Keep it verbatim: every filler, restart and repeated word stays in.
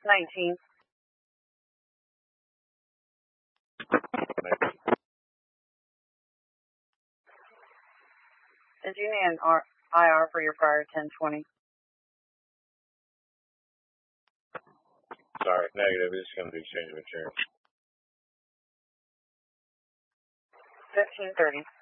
nineteen. Did you need an R I R for your prior ten twenty? Sorry, negative. It's going to be change of insurance. fifteen thirty.